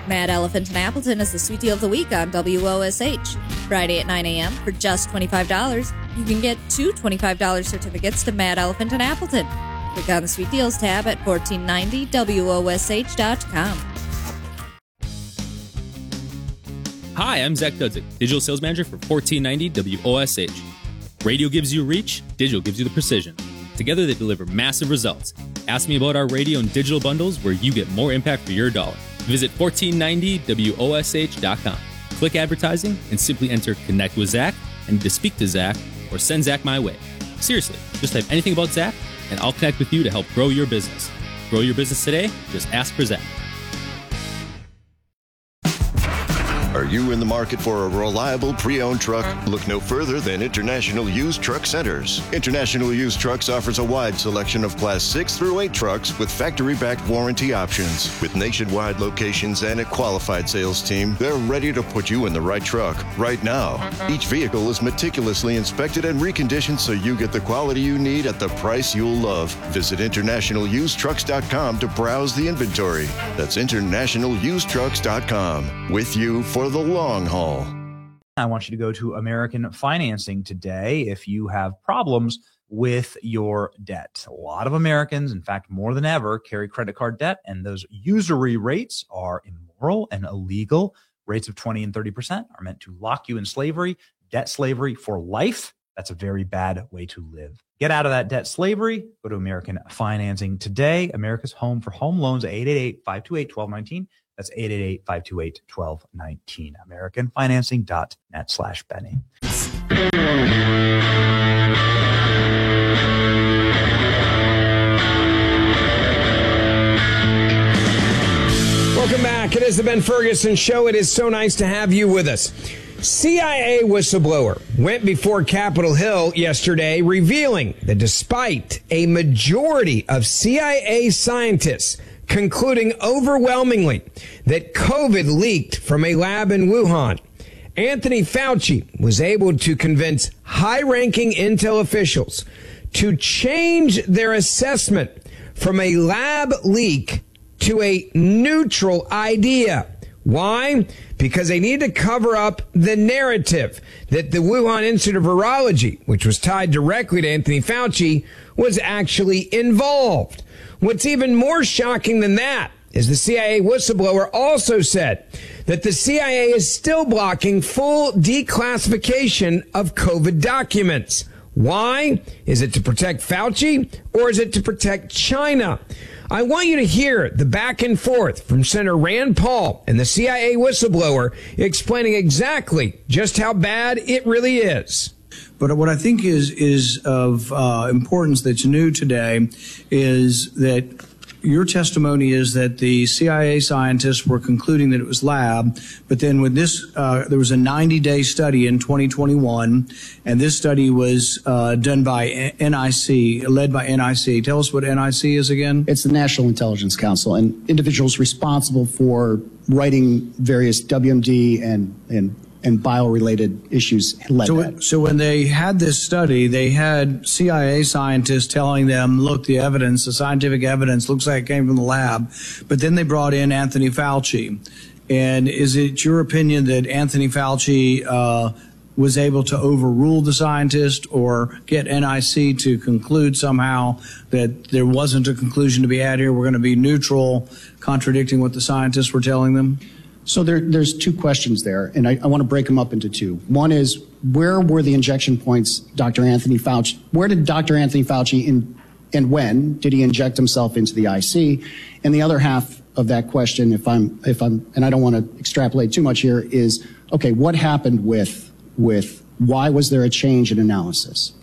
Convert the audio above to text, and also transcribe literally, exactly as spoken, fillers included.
Mad Elephant in Appleton is the Sweet Deal of the Week on W O S H. Friday at nine a.m. for just twenty-five dollars, you can get two twenty-five dollars certificates to Mad Elephant in Appleton. Click on the Sweet Deals tab at fourteen ninety W O S H dot com. Hi, I'm Zach Dudzik, Digital Sales Manager for fourteen ninety W O S H. Radio gives you reach, digital gives you the precision. Together they deliver massive results. Ask me about our radio and digital bundles where you get more impact for your dollar. Visit fourteen ninety W O S H dot com. Click advertising and simply enter Connect with Zach and to speak to Zach or send Zach my way. Seriously, just type anything about Zach and I'll connect with you to help grow your business. Grow your business today? Just ask for Zach. Are you in the market for a reliable pre-owned truck? Look no further than International Used Truck Centers. International Used Trucks offers a wide selection of Class six through eight trucks with factory-backed warranty options. With nationwide locations and a qualified sales team, they're ready to put you in the right truck right now. Each vehicle is meticulously inspected and reconditioned so you get the quality you need at the price you'll love. Visit international used trucks dot com to browse the inventory. That's international used trucks dot com. With you for the long haul. I want you to go to American Financing today if you have problems with your debt. A lot of Americans, in fact, more than ever, carry credit card debt, and those usury rates are immoral and illegal. Rates of twenty and thirty percent are meant to lock you in slavery, debt slavery for life. That's a very bad way to live. Get out of that debt slavery. Go to American Financing today. America's home for home loans, eight eight eight, five two eight, one two one nine. That's eight eight eight, five two eight, one two one nine. American Financing dot net slash Benny. Welcome back. It is the Ben Ferguson Show. It is so nice to have you with us. C I A whistleblower went before Capitol Hill yesterday revealing that despite a majority of C I A scientists concluding overwhelmingly that COVID leaked from a lab in Wuhan, Anthony Fauci was able to convince high-ranking intel officials to change their assessment from a lab leak to a neutral idea. Why? Because they need to cover up the narrative that the Wuhan Institute of Virology, which was tied directly to Anthony Fauci, was actually involved. What's even more shocking than that is the C I A whistleblower also said that the C I A is still blocking full declassification of COVID documents. Why? Is it to protect Fauci or is it to protect China? I want you to hear the back and forth from Senator Rand Paul and the C I A whistleblower explaining exactly just how bad it really is. But what I think is is of uh, importance that's new today is that your testimony is that the C I A scientists were concluding that it was lab, but then with this, uh, there was a ninety-day study in twenty twenty-one, and this study was uh, done by N I C, led by N I C. Tell us what N I C is again. It's the National Intelligence Council, and individuals responsible for writing various W M D and and and bio-related issues led so, that. So when they had this study, they had C I A scientists telling them, look, the evidence, the scientific evidence looks like it came from the lab. But then they brought in Anthony Fauci. And is it your opinion that Anthony Fauci uh, was able to overrule the scientist or get N I C to conclude somehow that there wasn't a conclusion to be had here? We're going to be neutral, contradicting what the scientists were telling them? So there, there's two questions there, and I, I want to break them up into two. One is, where were the injection points, Doctor Anthony Fauci? Where did Doctor Anthony Fauci, in, and when did he inject himself into the I C? And the other half of that question, if I'm, if I'm, and I don't want to extrapolate too much here, is, okay, what happened with, with why was there a change in analysis?